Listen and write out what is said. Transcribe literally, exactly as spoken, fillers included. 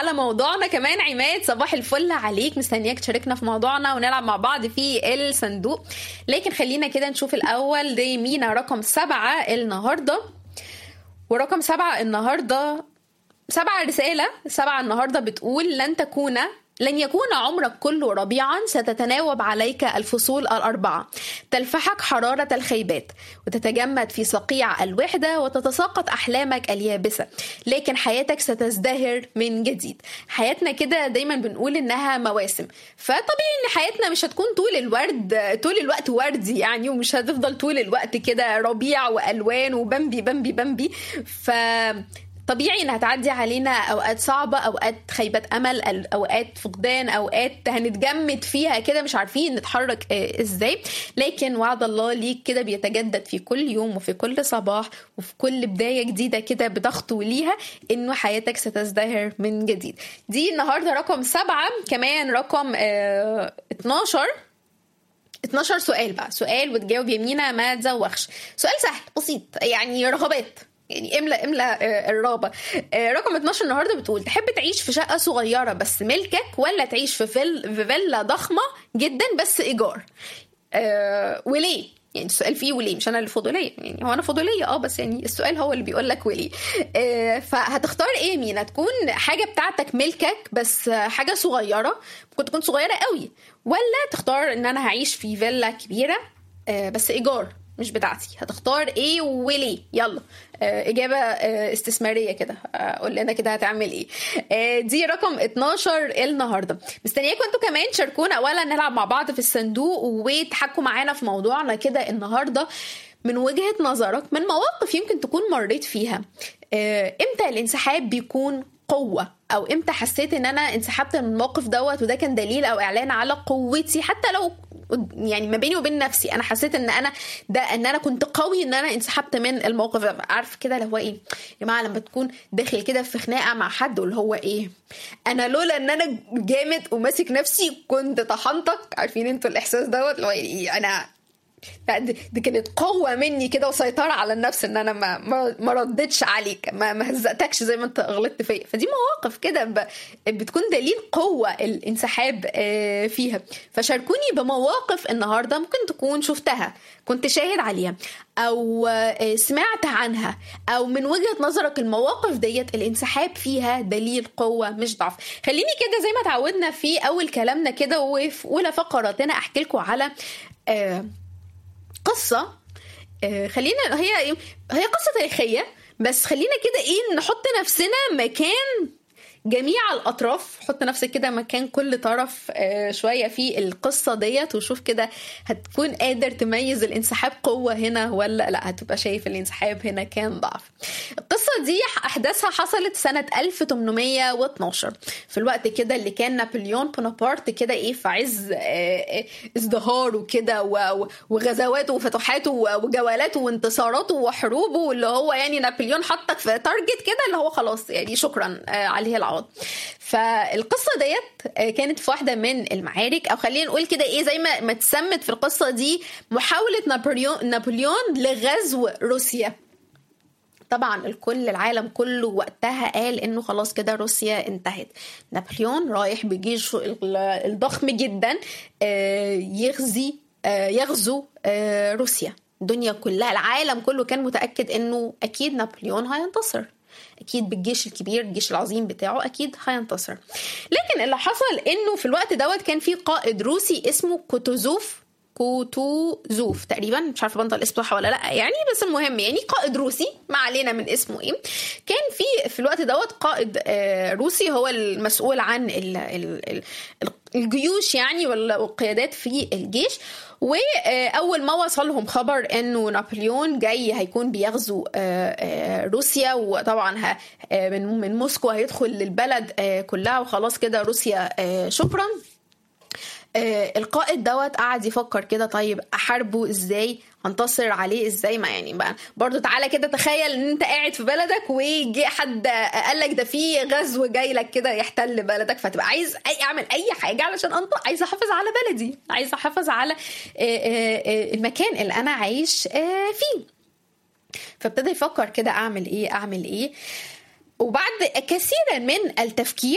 على موضوعنا كمان. عماد صباح الفل عليك، مستنياك تشاركنا في موضوعنا ونلعب مع بعض في الصندوق. لكن خلينا كده نشوف الأول دي مينا رقم سبعة النهاردة. ورقم سبعة النهاردة سبعة رسالة سبعة النهاردة بتقول: لن تكون لن يكون عمرك كله ربيعا، ستتناوب عليك الفصول الأربعة، تلفحك حرارة الخيبات وتتجمد في صقيع الوحدة وتتساقط أحلامك اليابسة، لكن حياتك ستزدهر من جديد. حياتنا كده دايما بنقول إنها مواسم، فطبيعي إن حياتنا مش هتكون طول الورد طول الوقت وردي يعني، ومش هتفضل طول الوقت كده ربيع وألوان وبمبي بمبي بمبي. ف طبيعي انها تعدي علينا اوقات صعبة، اوقات خيبة امل، اوقات فقدان، اوقات هنتجمد فيها كده مش عارفين نتحرك ازاي. لكن وعد الله ليك كده بيتجدد في كل يوم وفي كل صباح وفي كل بداية جديدة كده بتخطو ليها، انه حياتك ستزدهر من جديد. دي النهاردة رقم سبعة. كمان رقم اه اتناشر اتناشر سؤال بقى، سؤال وتجاوب يمينة ما تزوخش. سؤال سهل بسيط يعني، رغبات يعني، املا املا الرابة. رقم اتناشر النهارده بتقول: تحب تعيش في شقة صغيرة بس ملكك، ولا تعيش في فيل في فيلا ضخمة جدا بس ايجار؟ أه وليه؟ يعني السؤال فيه وليه، مش انا اللي فضوليه يعني، هو انا فضوليه اه بس يعني السؤال هو اللي بيقول لك وليه. أه فهتختار ايه مينا؟ تكون حاجه بتاعتك ملكك بس حاجه صغيره، ممكن تكون صغيره قوي، ولا تختار ان انا هعيش في فيلا كبيره أه بس ايجار مش بتاعتي؟ هتختار ايه وليه؟ يلا اه اجابه اه استثماريه كده، اه قول لنا كده هتعمل ايه. اه دي رقم اتناشر النهارده. مستنياكم انتوا كمان تشاركونا، اولا نلعب مع بعض في الصندوق وتحكوا معانا في موضوعنا كده النهارده من وجهه نظرك، من مواقف يمكن تكون مريت فيها. اه امتى الانسحاب بيكون قوة، او امتى حسيت ان انا انسحبت من الموقف دوت وده كان دليل او اعلان على قوتي، حتى لو يعني ما بيني وبين نفسي انا حسيت ان انا ده ان انا كنت قوي ان انا انسحبت من الموقف ده. عارف كده اللي هو ايه يا جماعه، لما تكون داخل كده في خناقه مع حد واللي هو ايه، انا لولا ان انا جامد وماسك نفسي كنت طحنتك. عارفين انتوا الاحساس دوت اللي هو ايه، انا دي كانت قوة مني كده وسيطرة على النفس ان انا ما ما, ما ردتش عليك، ما ما هزقتكش زي ما انت غلطت فيا. فدي مواقف كده بتكون دليل قوة الانسحاب فيها. فشاركوني بمواقف النهاردة ممكن تكون شفتها، كنت شاهد عليها، او سمعت عنها، او من وجهة نظرك المواقف ديت الانسحاب فيها دليل قوة مش ضعف. خليني كده زي ما تعودنا في اول كلامنا كده وفي اولى فقراتنا احكي لكم على آه قصة. آه خلينا هي هي قصة تاريخية، بس خلينا كده ايه نحط نفسنا مكان جميع الأطراف. حط نفسك كده مكان كل طرف آه شوية في القصة ديت، وشوف كده هتكون قادر تميز الانسحاب قوة هنا ولا لا، هتبقى شايف الانسحاب هنا كان ضعف. القصة دي أحداثها حصلت سنة ألف وتمنمية واتناشر، في الوقت كده اللي كان نابليون بونابرت كده ايه في عز آه ازدهاره كده وغزواته وفتوحاته وجولاته وانتصاراته وحروبه، واللي هو يعني نابليون حطك في تارجت كده اللي هو خلاص يعني شكرا آه عليه العوض. فالقصة ديت كانت في واحدة من المعارك، او خلينا نقول كده ايه زي ما ما تسمت في القصة دي محاولة نابليون نابليون لغزو روسيا. طبعا الكل العالم كله وقتها قال انه خلاص كده روسيا انتهت. نابليون رايح بجيشه الضخم جدا يغزي يغزو روسيا. الدنيا كلها العالم كله كان متأكد انه اكيد نابليون هينتصر، اكيد بالجيش الكبير الجيش العظيم بتاعه اكيد هينتصر. لكن اللي حصل انه في الوقت دوت كان في قائد روسي اسمه كوتوزوف كوتوزوف تقريبا، مش عارفه بنطق الاسم صح ولا لا يعني، بس المهم يعني قائد روسي ما علينا من اسمه ايه. كان في في الوقت دوت قائد روسي هو المسؤول عن ال ال الجيوش يعني والقيادات في الجيش. واول ما وصلهم خبر انه نابليون جاي هيكون بيغزو روسيا، وطبعا من من موسكو هيدخل للبلد كلها وخلاص كده روسيا شكرا. القائد دوت قاعد يفكر كده، طيب احاربه ازاي، هنتصر عليه ازاي؟ ما يعني بقى برضو تعالى كده تخيل ان انت قاعد في بلدك ويجي حد قال لك ده في غزو جاي لك كده يحتل بلدك، فتبقى عايز اي اعمل اي حاجه علشان انطق، عايز احافظ على بلدي، عايز احافظ على المكان اللي انا عايش فيه. فابتدى يفكر كده اعمل ايه اعمل ايه وبعد كثيرا من التفكير